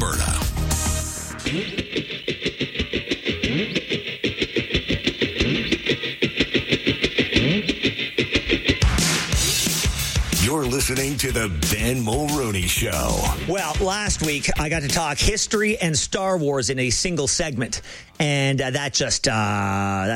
Alberta. You're listening to the Ben Mulroney Show. Well, last week I got to talk history and Star Wars in a single segment, and that just my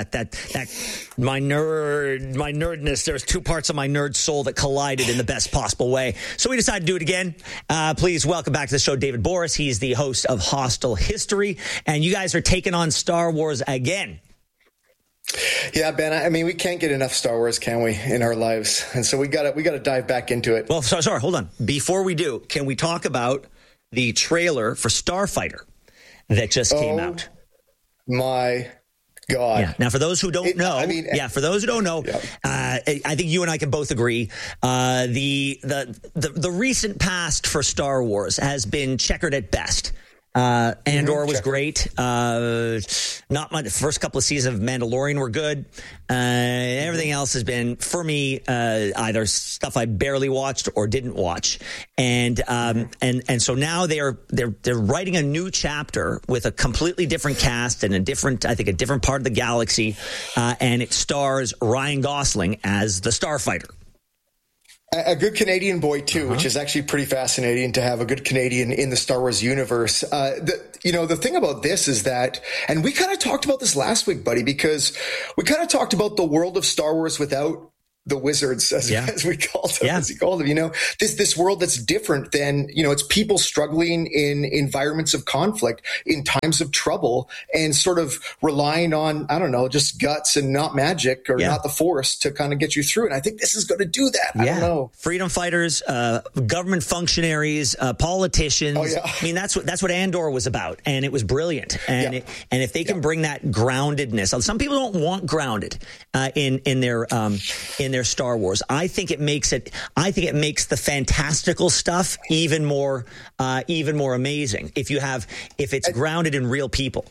nerdness. There's two parts of my nerd soul that collided in the best possible way. So we decided to do it again. Please welcome back to the show, David Boris. He's the host of Hostile History, and you guys are taking on Star Wars again. Yeah, Ben, I mean, we can't get enough Star Wars, can we, in our lives? And so we got to dive back into it. Well, sorry, hold on. Before we do, can we talk about the trailer for Starfighter that just came out? My God. Yeah. Now, for those who don't know, I think you and I can both agree the recent past for Star Wars has been checkered at best. Andor was great. Not much. The first couple of seasons of Mandalorian were good. Everything else has been, for me, either stuff I barely watched or didn't watch. And so now they're writing a new chapter with a completely different cast and a different part of the galaxy. And it stars Ryan Gosling as the Starfighter. A good Canadian boy, too, which is actually pretty fascinating to have a good Canadian in the Star Wars universe. The thing about this is that, and we kind of talked about this last week, buddy, because we kind of talked about the world of Star Wars without the wizards, as we called them, as he called them, this world that's different than, it's people struggling in environments of conflict, in times of trouble, and sort of relying on, I don't know, just guts and not magic or not the force to kind of get you through. And I think this is going to do that. I don't know. Freedom fighters, government functionaries, politicians. I mean, that's what Andor was about. And it was brilliant. And and if they can bring that groundedness, some people don't want grounded in their Star Wars. I think it makes the fantastical stuff even more amazing if it's grounded in real people.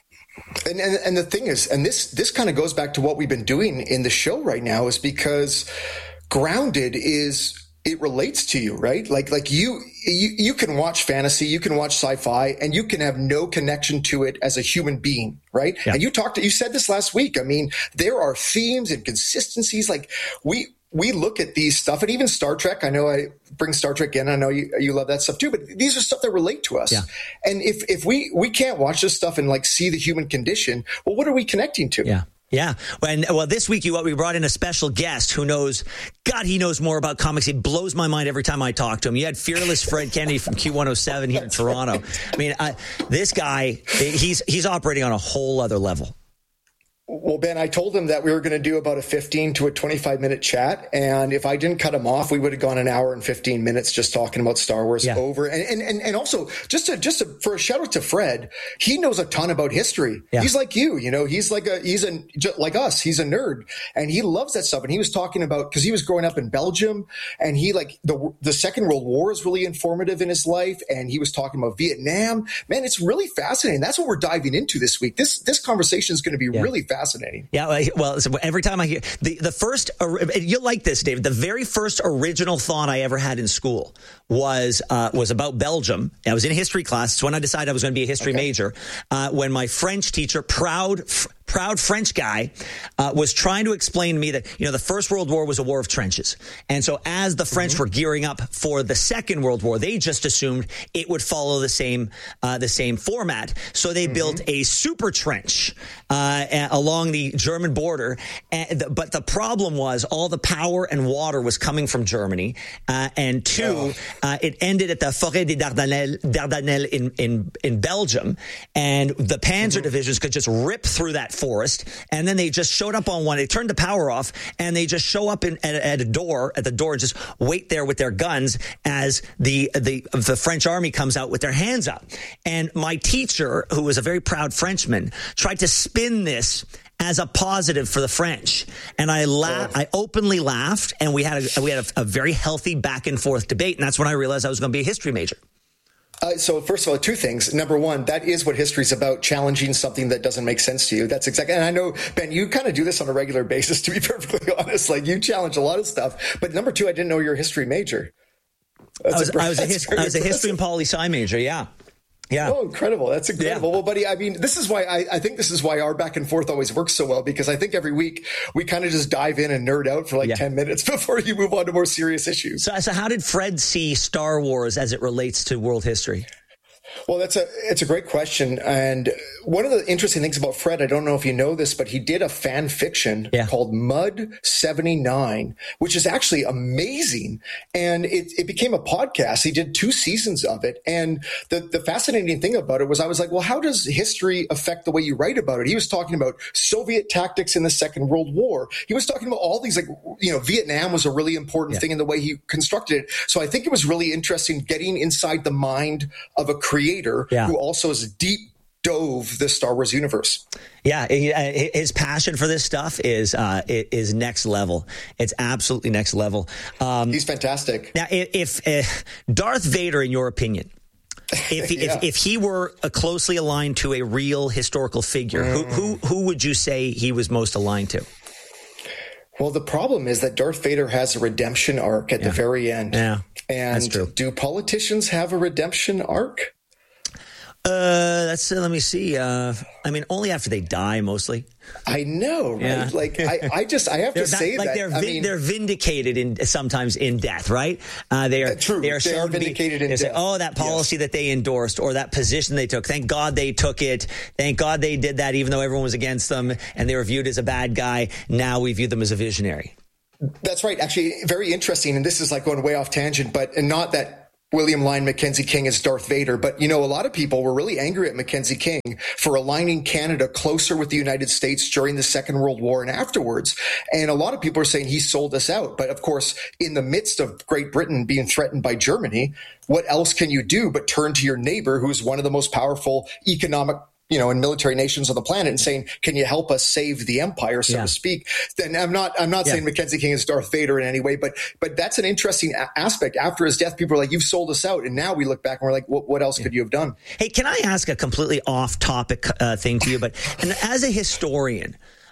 And the thing is, and this kind of goes back to what we've been doing in the show right now, is because grounded it relates to you, right? Like you can watch fantasy, you can watch sci-fi, and you can have no connection to it as a human being, right? Yeah. And you said this last week. I mean, there are themes and consistencies. Like we look at these stuff, and even Star Trek. I know I bring Star Trek in. I know you love that stuff too, but these are stuff that relate to us. Yeah. And if we can't watch this stuff and like see the human condition, well, what are we connecting to? Yeah. Yeah. Well, this week we brought in a special guest who knows more about comics. He blows my mind every time I talk to him. You had Fearless Fred Kennedy from Q107 here in Toronto. I mean, this guy, he's operating on a whole other level. Well, Ben, I told him that we were going to do about a 15 to a 25-minute chat. And if I didn't cut him off, we would have gone an hour and 15 minutes just talking about Star Wars over. And also, just for a shout out to Fred, he knows a ton about history. Yeah. He's like you, he's like us. He's a nerd, and he loves that stuff. And he was talking about, because he was growing up in Belgium, and he the Second World War is really informative in his life. And he was talking about Vietnam. Man, it's really fascinating. That's what we're diving into this week. This conversation is going to be really fascinating. Yeah, well, so every time I hear the first, you'll like this, David. The very first original thought I ever had in school was about Belgium. I was in history class. It's when I decided I was going to be a history major. When my French teacher, proud French guy, was trying to explain to me that, the First World War was a war of trenches. And so as the French were gearing up for the Second World War, they just assumed it would follow the same format. So they built a super trench along the German border. But the problem was all the power and water was coming from Germany. And two, it ended at the Forêt des Dardanelles in Belgium. And the Panzer divisions could just rip through that forest, and then they just showed up on one. They turned the power off, and they just show up at the door, and just wait there with their guns as the French army comes out with their hands up. And my teacher, who was a very proud Frenchman, tried to spin this as a positive for the French, and I openly laughed, and we had a very healthy back and forth debate, and that's when I realized I was going to be a history major. So first of all, two things. Number one, that is what history is about, challenging something that doesn't make sense to you. That's exactly, and I know, Ben, you kind of do this on a regular basis, to be perfectly honest. Like, you challenge a lot of stuff. But number two, I didn't know you're a history major. I was a history and poli-sci major, yeah. Yeah. Oh, incredible. That's incredible. Yeah. Well, buddy, I mean, this is why I think this is why our back and forth always works so well, because I think every week we kind of just dive in and nerd out for like 10 minutes before you move on to more serious issues. So how did Fred see Star Wars as it relates to world history? Well, it's a great question. And one of the interesting things about Fred, I don't know if you know this, but he did a fan fiction called Mud 79, which is actually amazing. And it became a podcast. He did 2 seasons of it. And the fascinating thing about it was I was like, well, how does history affect the way you write about it? He was talking about Soviet tactics in the Second World War. He was talking about all these, like, you know, Vietnam was a really important thing in the way he constructed it. So I think it was really interesting getting inside the mind of a creator who also has deep dove the Star Wars universe. Yeah, his passion for this stuff is next level. It's absolutely next level. He's fantastic. Now, if Darth Vader, in your opinion, if he were closely aligned to a real historical figure, who would you say he was most aligned to? Well, the problem is that Darth Vader has a redemption arc at the very end. Yeah, and that's true. Do politicians have a redemption arc? Let me see. I mean, only after they die, mostly. I know, right? Yeah. Like, I have to say like that. They're vindicated sometimes in death, right? True. They are vindicated in death. Say, oh, that policy that they endorsed or that position they took. Thank God they took it. Thank God they did that, even though everyone was against them and they were viewed as a bad guy. Now we view them as a visionary. That's right. Actually, very interesting. And this is like going way off tangent, and not that William Lyon Mackenzie King is Darth Vader. But, you know, a lot of people were really angry at Mackenzie King for aligning Canada closer with the United States during the Second World War and afterwards. And a lot of people are saying he sold us out. But of course, in the midst of Great Britain being threatened by Germany, what else can you do but turn to your neighbor, who's one of the most powerful economic, you know, and military nations on the planet, and saying, can you help us save the empire, so to speak? Then I'm not saying Mackenzie King is Darth Vader in any way, but that's an interesting aspect. After his death, people are like, you've sold us out. And now we look back and we're like, what else could you have done? Hey, can I ask a completely off topic thing to you? But and as a historian,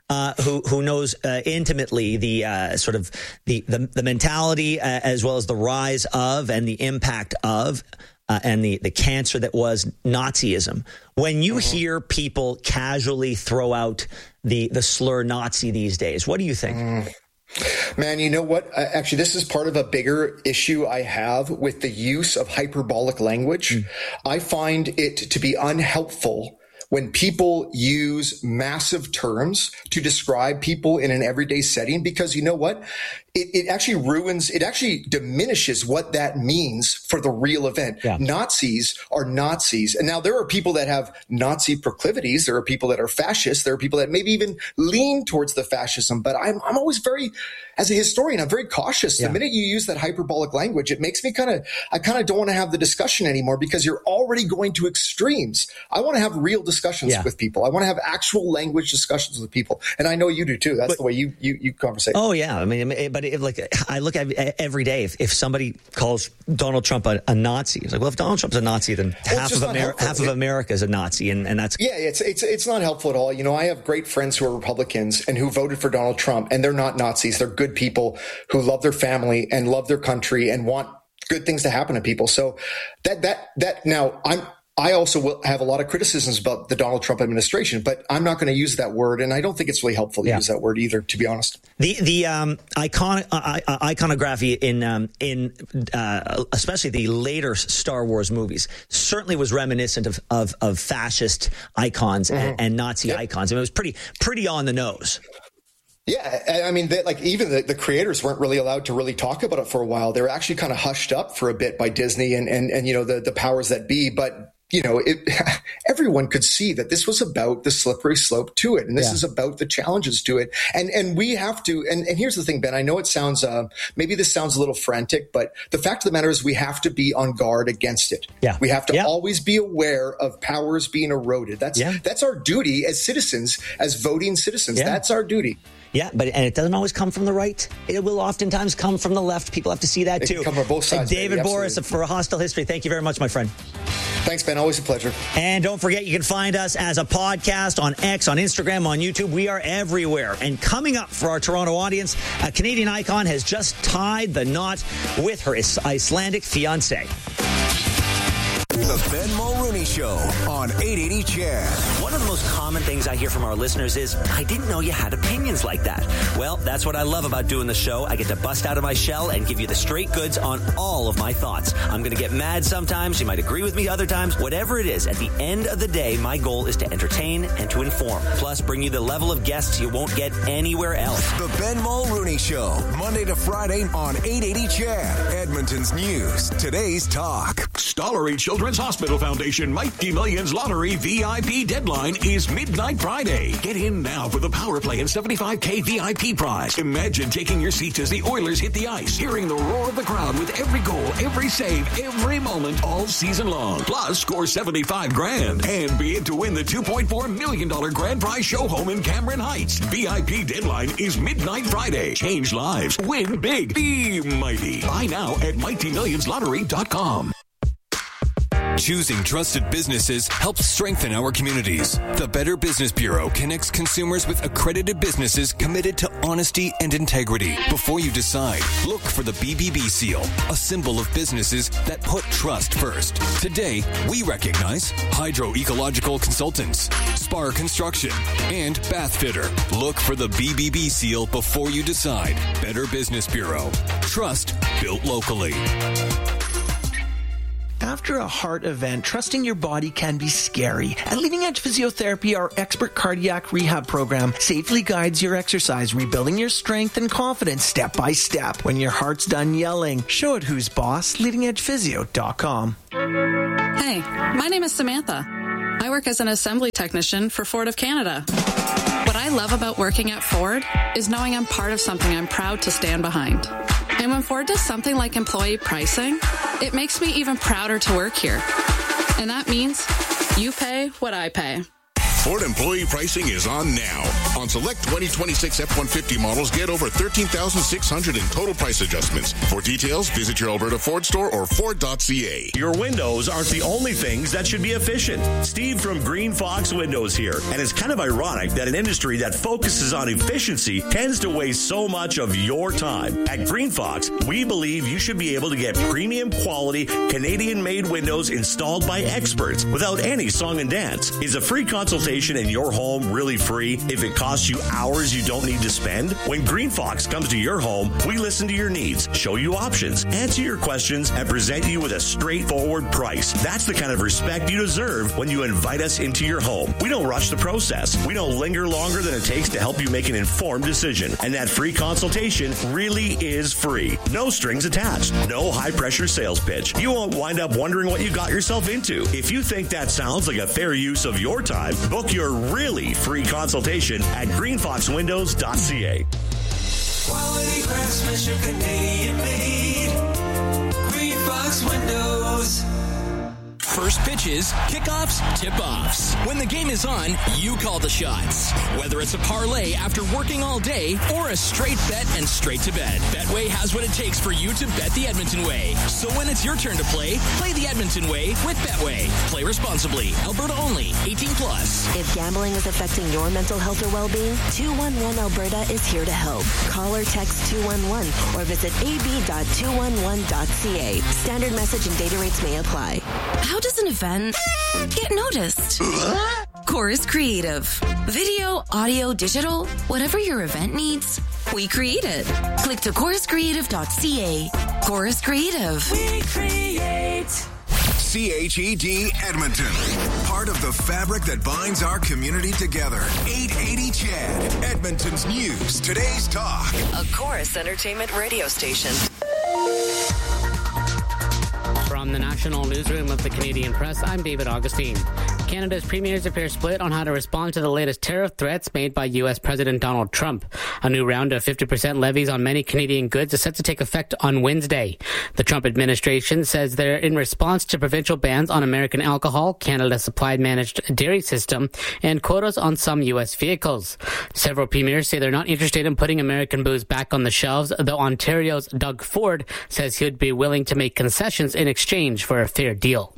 who knows intimately the sort of the mentality as well as the rise of and the impact of and the cancer that was Nazism. When you hear people casually throw out the slur Nazi these days, what do you think? Man, you know what? Actually, this is part of a bigger issue I have with the use of hyperbolic language. I find it to be unhelpful when people use massive terms to describe people in an everyday setting, because you know what? It actually diminishes what that means for the real event. Yeah. Nazis are Nazis. And now there are people that have Nazi proclivities. There are people that are fascists. There are people that maybe even lean towards the fascism. But I'm always as a historian, I'm very cautious. The minute you use that hyperbolic language, it makes me I kind of don't want to have the discussion anymore, because you're already going to extremes. I want to have real discussions with people. I want to have actual language discussions with people. And I know you do too. That's the way you conversate. Oh, yeah. I mean, but I look at every day, if somebody calls Donald Trump a Nazi, it's like, well, if Donald Trump's a Nazi, then half of America is a Nazi, and that's it's not helpful at all. You know, I have great friends who are Republicans and who voted for Donald Trump, and they're not Nazis. They're good people who love their family and love their country and want good things to happen to people. So that now I also will have a lot of criticisms about the Donald Trump administration, but I'm not going to use that word, and I don't think it's really helpful to use that word either, to be honest. The iconography in especially the later Star Wars movies certainly was reminiscent of fascist icons and Nazi icons. I mean, it was pretty on the nose. Yeah, I mean, even the creators weren't really allowed to really talk about it for a while. They were actually kind of hushed up for a bit by Disney and you know, the powers that be, but you know, everyone could see that this was about the slippery slope to it. And this is about the challenges to it. And we have to, and here's the thing, Ben, I know it sounds, maybe this sounds a little frantic, but the fact of the matter is we have to be on guard against it. Yeah. We have to always be aware of powers being eroded. That's our duty as citizens, as voting citizens. Yeah. That's our duty. Yeah, and it doesn't always come from the right. It will oftentimes come from the left. People have to see that too. It can come from both sides. David Borys for A Hostile History. Thank you very much, my friend. Thanks, Ben. Always a pleasure. And don't forget, you can find us as a podcast on X, on Instagram, on YouTube. We are everywhere. And coming up for our Toronto audience, a Canadian icon has just tied the knot with her Icelandic fiancé. The Ben Mulrooney Show on 880 CHED. One of the most common things I hear from our listeners is, I didn't know you had opinions like that. Well, that's what I love about doing the show. I get to bust out of my shell and give you the straight goods on all of my thoughts. I'm going to get mad sometimes. You might agree with me other times. Whatever it is, at the end of the day, my goal is to entertain and to inform. Plus, bring you the level of guests you won't get anywhere else. The Ben Mulrooney Show, Monday to Friday on 880 CHED. Edmonton's news. Today's talk. Stollery Children's Hospital Foundation Mighty Millions Lottery VIP deadline is midnight Friday. Get in now for the power play and $75K VIP prize. Imagine taking your seats as the Oilers hit the ice, hearing the roar of the crowd with every goal, every save, every moment, all season long. Plus, score $75,000 and be in to win the $2.4 million grand prize show home in Cameron Heights. VIP deadline is midnight Friday. Change lives. Win big. Be mighty. Buy now at MightyMillionsLottery.com. Choosing trusted businesses helps strengthen our communities. The Better Business Bureau connects consumers with accredited businesses committed to honesty and integrity. Before you decide, look for the BBB seal, a symbol of businesses that put trust first. Today, we recognize Hydro Ecological Consultants, Spar Construction, and Bath Fitter. Look for the BBB seal before you decide. Better Business Bureau. Trust built locally. After a heart event, trusting your body can be scary. At Leading Edge Physiotherapy, our expert cardiac rehab program safely guides your exercise, rebuilding your strength and confidence step by step. When your heart's done yelling, show it who's boss, leadingedgephysio.com. Hey, my name is Samantha. I work as an assembly technician for Ford of Canada. What I love about working at Ford is knowing I'm part of something I'm proud to stand behind. And when Ford does something like employee pricing, it makes me even prouder to work here. And that means you pay what I pay. Ford employee pricing is on now. On select 2026 F-150 models, get over $13,600 in total price adjustments. For details, visit your Alberta Ford store or Ford.ca. Your windows aren't the only things that should be efficient. Steve from Green Fox Windows here. And it's kind of ironic that an industry that focuses on efficiency tends to waste so much of your time. At Green Fox, we believe you should be able to get premium quality Canadian-made windows installed by experts without any song and dance. Is a free consultation in your home really free if it costs you hours you don't need to spend? When Green Fox comes to your home, we listen to your needs, show you options, answer your questions, and present you with a straightforward price. That's the kind of respect you deserve when you invite us into your home. We don't rush the process. We don't linger longer than it takes to help you make an informed decision. And that free consultation really is free. No strings attached. No high-pressure sales pitch. You won't wind up wondering what you got yourself into. If you think that sounds like a fair use of your time, book your really free consultation at greenfoxwindows.ca. Quality craftsmanship, Canadian made. Green Fox Windows. First pitches, kickoffs, tip-offs. When the game is on, you call the shots. Whether it's a parlay after working all day or a straight bet and straight to bed, Betway has what it takes for you to bet the Edmonton way. So when it's your turn to play the Edmonton way with Betway. Play responsibly. Alberta only. 18 plus. If gambling is affecting your mental health or well-being, 211 Alberta is here to help. Call or text 211 or visit ab.211.ca. Standard message and data rates may apply. How does an event get noticed? Chorus Creative. Video, audio, digital, whatever your event needs, we create it. Click to choruscreative.ca. Chorus Creative. We create. CHED Edmonton. Part of the fabric that binds our community together. 880 CHED. Edmonton's news. Today's talk. A Chorus Entertainment radio station. From the National Newsroom of the Canadian Press, I'm David Augustine. Canada's premiers appear split on how to respond to the latest tariff threats made by U.S. President Donald Trump. A new round of 50% levies on many Canadian goods is set to take effect on Wednesday. The Trump administration says they're in response to provincial bans on American alcohol, Canada's supply-managed dairy system, and quotas on some U.S. vehicles. Several premiers say they're not interested in putting American booze back on the shelves, though Ontario's Doug Ford says he'd be willing to make concessions in exchange for a fair deal.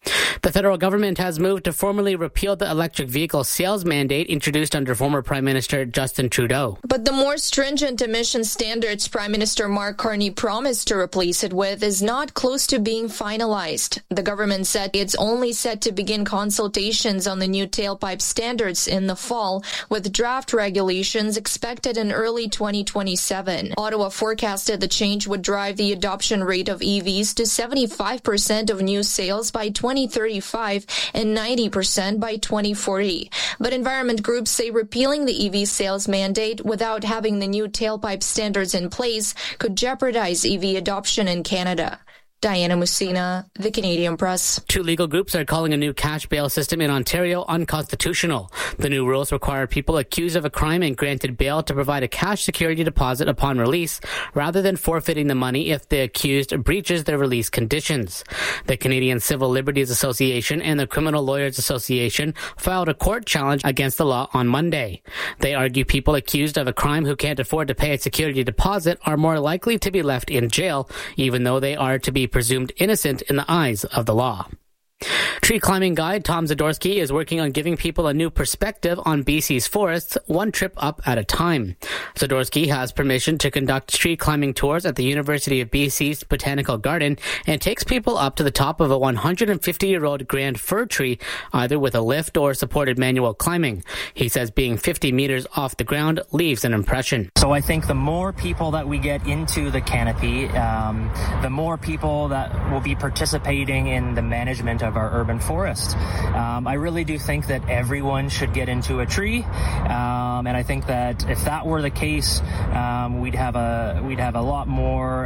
The federal government has moved to formally repeal the electric vehicle sales mandate introduced under former Prime Minister Justin Trudeau. But the more stringent emission standards Prime Minister Mark Carney promised to replace it with is not close to being finalized. The government said it's only set to begin consultations on the new tailpipe standards in the fall, with draft regulations expected in early 2027. Ottawa forecasted the change would drive the adoption rate of EVs to 75% of new sales by 2035 and 90% by 2040. But environment groups say repealing the EV sales mandate without having the new tailpipe standards in place could jeopardize EV adoption in Canada. Diana Musina, The Canadian Press. Two legal groups are calling a new cash bail system in Ontario unconstitutional. The new rules require people accused of a crime and granted bail to provide a cash security deposit upon release, rather than forfeiting the money if the accused breaches their release conditions. The Canadian Civil Liberties Association and the Criminal Lawyers Association filed a court challenge against the law on Monday. They argue people accused of a crime who can't afford to pay a security deposit are more likely to be left in jail, even though they are to be presumed innocent in the eyes of the law. Tree climbing guide Tom Zadorsky is working on giving people a new perspective on BC's forests, one trip up at a time. Zadorsky has permission to conduct tree climbing tours at the University of BC's Botanical Garden and takes people up to the top of a 150-year-old grand fir tree, either with a lift or supported manual climbing. He says being 50 meters off the ground leaves an impression. So I think the more people that we get into the canopy, the more people that will be participating in the management of our urban forest. I really do think that everyone should get into a tree, and I think that if that were the case, we'd have a lot more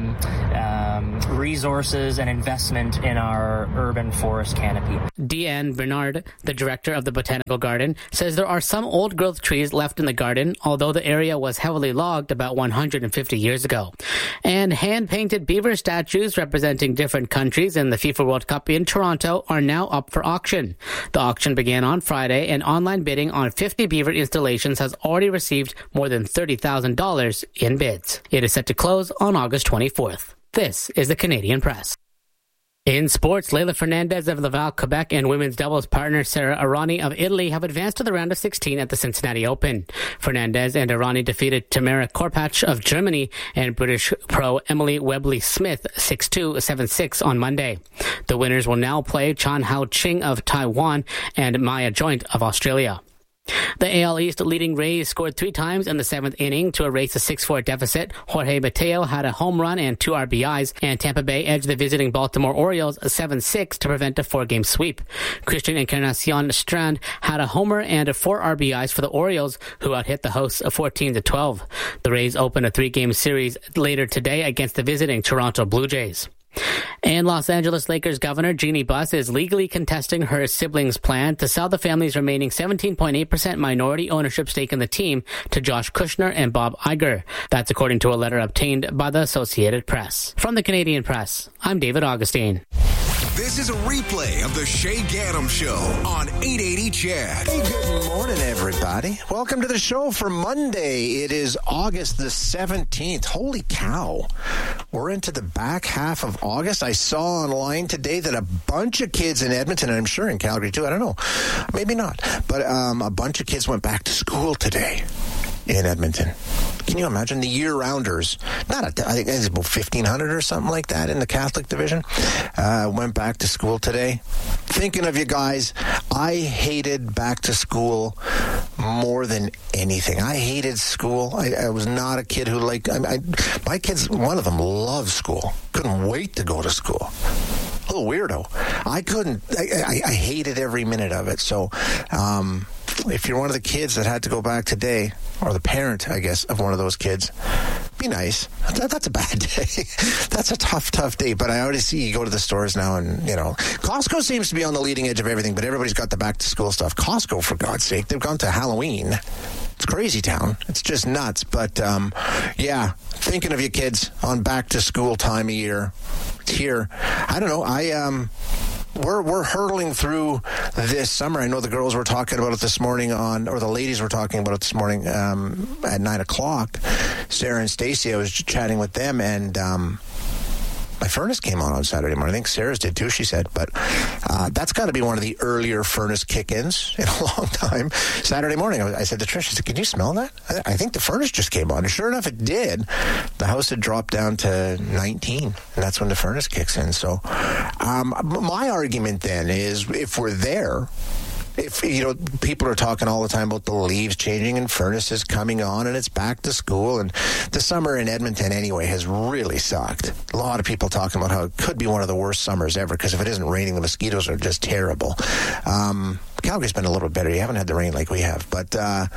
resources and investment in our urban forest canopy. Deanne Bernard, the director of the Botanical Garden, says there are some old growth trees left in the garden, although the area was heavily logged about 150 years ago. And hand-painted beaver statues representing different countries in the FIFA World Cup in Toronto are now up for auction. The auction began on Friday, and online bidding on 50 beaver installations has already received more than $30,000 in bids. It is set to close on August 24th. This is the Canadian Press. In sports, Leylah Fernandez of Laval, Quebec, and women's doubles partner Sara Errani of Italy have advanced to the round of 16 at the Cincinnati Open. Fernandez and Errani defeated Tamara Korpach of Germany and British pro Emily Webley-Smith 6-2, 7-6 on Monday. The winners will now play Chan Hao Ching of Taiwan and Maya Joint of Australia. The AL East leading Rays scored 3 times in the 7th inning to erase a 6-4 deficit. Jorge Mateo had a home run and 2 RBIs, and Tampa Bay edged the visiting Baltimore Orioles 7-6 to prevent a 4-game sweep. Christian Encarnacion Strand had a homer and 4 RBIs for the Orioles, who outhit the hosts 14-12. The Rays open a 3-game series later today against the visiting Toronto Blue Jays. And Los Angeles Lakers Governor Jeannie Buss is legally contesting her siblings' plan to sell the family's remaining 17.8% minority ownership stake in the team to Josh Kushner and Bob Iger. That's according to a letter obtained by the Associated Press. From the Canadian Press, I'm David Augustine. This is a replay of the Shay Gaddam Show on 880 CHED. Hey, good morning, everybody. Welcome to the show for Monday. It is August the 17th. Holy cow. We're into the back half of August. I saw online today that a bunch of kids in Edmonton, and I'm sure in Calgary too, I don't know, maybe not, but a bunch of kids went back to school today in Edmonton. Can you imagine the year-rounders? I think it's about 1,500 or something like that in the Catholic division. Went back to school today. Thinking of you guys, I hated back to school more than anything. I hated school. I was not a kid who my kids, one of them loved school. Couldn't wait to go to school. A little weirdo. I hated every minute of it. So, if you're one of the kids that had to go back today, or the parent, I guess, of one of those kids, be nice. That's a bad day. That's a tough day. But I already see you go to the stores now and, Costco seems to be on the leading edge of everything, but everybody's got the back-to-school stuff. Costco, for God's sake, they've gone to Halloween. It's crazy town. It's just nuts. But, thinking of you kids on back-to-school time of year. It's here. I don't know. We're hurtling through this summer. I know the girls were talking about it this morning or the ladies were talking about it this morning at 9 o'clock. Sarah and Stacy, I was chatting with them, and My furnace came on Saturday morning. I think Sarah's did too, she said. But that's got to be one of the earlier furnace kick-ins in a long time. Saturday morning, I said to Trish, she said, can you smell that? I think the furnace just came on. And sure enough, it did. The house had dropped down to 19, and that's when the furnace kicks in. So my argument then is if we're there, if, people are talking all the time about the leaves changing and furnaces coming on and it's back to school, and the summer in Edmonton anyway has really sucked. A lot of people talking about how it could be one of the worst summers ever because if it isn't raining, the mosquitoes are just terrible. Calgary's been a little bit better. You haven't had the rain like we have. But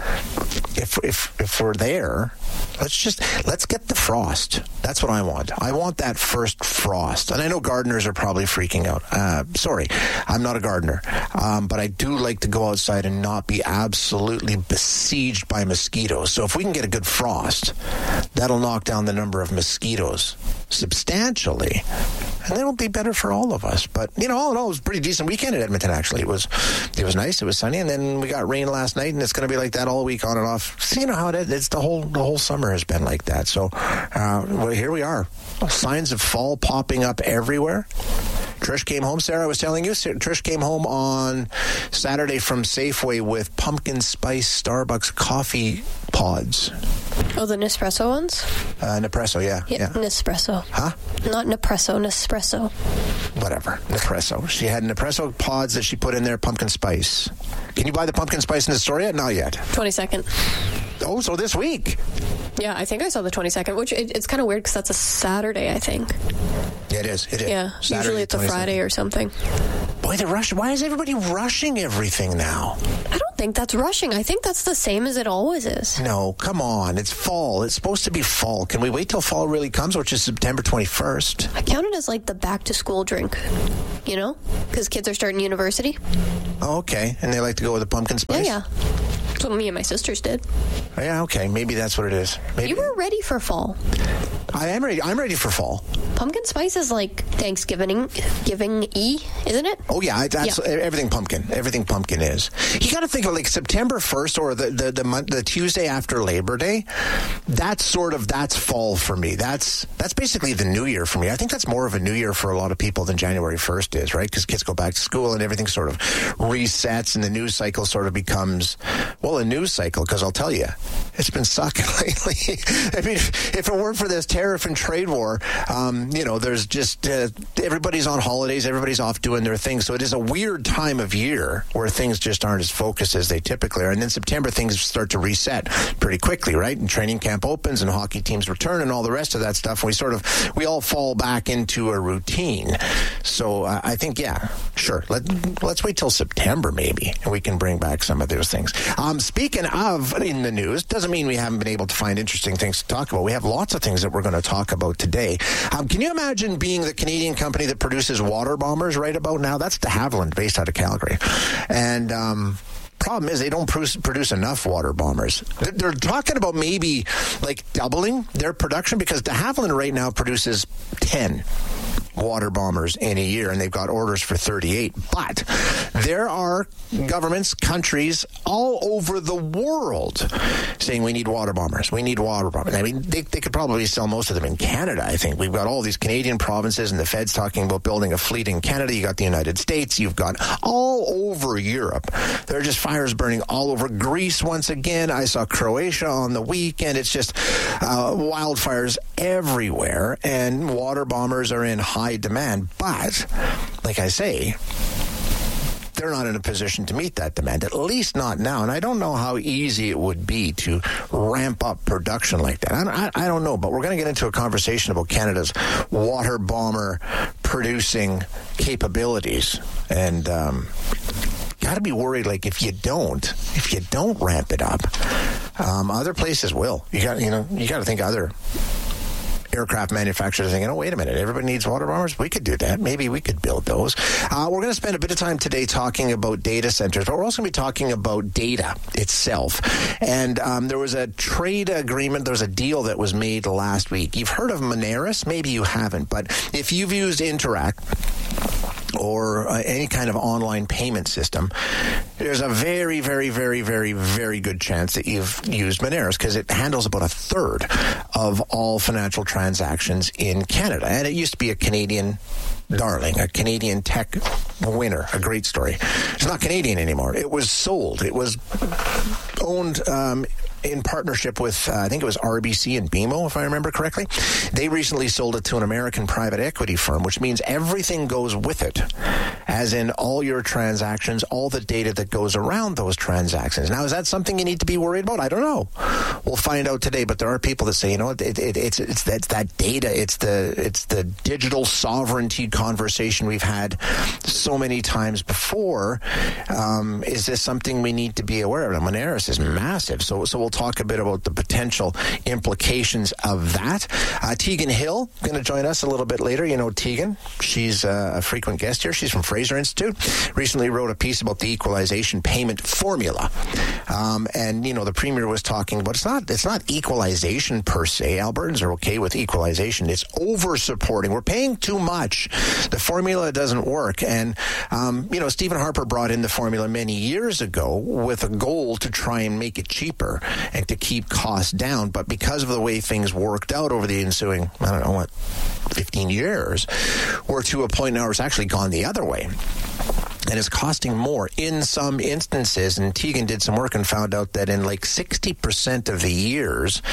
if we're there, let's get the frost. That's what I want. I want that first frost. And I know gardeners are probably freaking out. Sorry, I'm not a gardener. But I do like to go outside and not be absolutely besieged by mosquitoes. So if we can get a good frost, that'll knock down the number of mosquitoes substantially. And that'll be better for all of us. But, all in all, it was a pretty decent weekend at Edmonton, actually. It was nice. It was sunny. And then we got rain last night, and it's going to be like that all week on and off. So you know how it is. It's the whole summer has been like that. So well, here we are. Signs of fall popping up everywhere. Trish came home, Sarah, I was telling you, Trish came home on Saturday from Safeway with pumpkin spice Starbucks coffee pods. Oh, the Nespresso ones? Nespresso, yeah. Nespresso. Huh? Not Nespresso, Nespresso. Whatever, Nespresso. She had Nespresso pods that she put in there, pumpkin spice. Can you buy the pumpkin spice in the store yet? Not yet. 22nd. Oh, so this week? Yeah, I think I saw the 22nd, which it's kind of weird because that's a Saturday, I think. Yeah, it is. Yeah, Saturday, usually it's a Friday or something. Boy, they're rushing. Why is everybody rushing everything now? I don't think that's rushing. I think that's the same as it always is. No, come on. It's fall. It's supposed to be fall. Can we wait till fall really comes, which is September 21st? I count it as like the back-to-school drink, because kids are starting university. Oh, okay. And they like to go with the pumpkin spice? Yeah. That's what me and my sisters did. Yeah, okay. Maybe that's what it is. Maybe. You were ready for fall. I am ready. I'm ready for fall. Pumpkin spice is like Thanksgiving, isn't it? Oh, yeah. Everything pumpkin. Everything pumpkin is. You got to think of like September 1st or the Tuesday after Labor Day. That's fall for me. That's basically the new year for me. I think that's more of a new year for a lot of people than January 1st is, right? Because kids go back to school and everything sort of resets and the news cycle sort of becomes, a news cycle, because I'll tell you, it's been sucking lately. I mean, if it weren't for this tariff and trade war, there's just everybody's on holidays, everybody's off doing their thing. So it is a weird time of year where things just aren't as focused as they typically are. And then September, things start to reset pretty quickly, right? And training camp opens and hockey teams return and all the rest of that stuff. We all fall back into a routine. So I think, yeah, sure. Let's wait till September maybe, and we can bring back some of those things. Speaking of in the news, doesn't mean we haven't been able to find interesting things to talk about. We have lots of things that we're going to talk about today. Can you imagine being the Canadian company that produces water bombers right about now? That's de Havilland, based out of Calgary. And problem is they don't produce enough water bombers. They're talking about maybe like doubling their production because de Havilland right now produces 10 water bombers in a year, and they've got orders for 38. But there are governments, countries all over the world saying we need water bombers. We need water bombers. I mean, they could probably sell most of them in Canada, I think. We've got all these Canadian provinces, and the Fed's talking about building a fleet in Canada. You got the United States. You've got all over Europe. There are just fires burning all over Greece once again. I saw Croatia on the weekend. It's just wildfires everywhere, and water bombers are in high demand. But, like I say, they're not in a position to meet that demand, at least not now. And I don't know how easy it would be to ramp up production like that. I don't know, but we're going to get into a conversation about Canada's water bomber producing capabilities. And got to be worried, like, if you don't ramp it up, other places will. You got to think other aircraft manufacturers thinking, oh, wait a minute, everybody needs water bombers? We could do that. Maybe we could build those. We're going to spend a bit of time today talking about data centers, but we're also going to be talking about data itself. And there was a trade agreement, there was a deal that was made last week. You've heard of Moneris? Maybe you haven't, but if you've used Interact, or any kind of online payment system, there's a very, very, very, very, very good chance that you've used Moneris, because it handles about a third of all financial transactions in Canada. And it used to be a Canadian darling, a Canadian tech winner, a great story. It's not Canadian anymore. It was sold. It was owned in partnership with, I think it was RBC and BMO, if I remember correctly. They recently sold it to an American private equity firm, which means everything goes with it, as in all your transactions, all the data that goes around those transactions. Now, is that something you need to be worried about? I don't know. We'll find out today, but there are people that say, you know, it's that data, it's the digital sovereignty conversation we've had so many times before. Is this something we need to be aware of? Moneris is massive, so we'll talk a bit about the potential implications of that. Tegan Hill going to join us a little bit later. You know Tegan, she's a frequent guest here. She's from Fraser Institute. Recently wrote a piece about the equalization payment formula, and you know the Premier was talking about it's not equalization per se. Albertans are okay with equalization. It's over supporting. We're paying too much. The formula doesn't work, and you know Stephen Harper brought in the formula many years ago with a goal to try and make it cheaper and to keep costs down. But because of the way things worked out over the ensuing, 15 years, we're to a point now where it's actually gone the other way. And it's costing more in some instances. And Tegan did some work and found out that in like 60% of the years,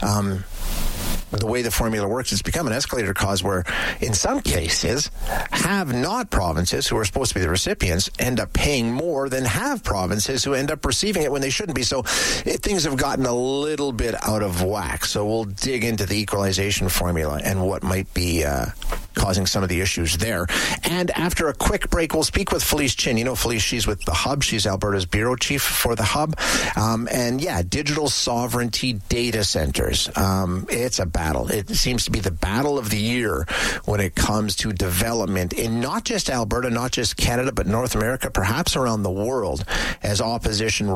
the way the formula works, it's become an escalator cause where, in some cases, have-not provinces who are supposed to be the recipients end up paying more than have provinces who end up receiving it when they shouldn't be. So things have gotten a little bit out of whack. So we'll dig into the equalization formula and what might be causing some of the issues there. And after a quick break, we'll speak with Felice Chin. You know Felice, she's with the Hub. She's Alberta's bureau chief for the Hub. And yeah, digital sovereignty data centers. It's a battle. It seems to be the battle of the year when it comes to development in not just Alberta, not just Canada, but North America, perhaps around the world, as opposition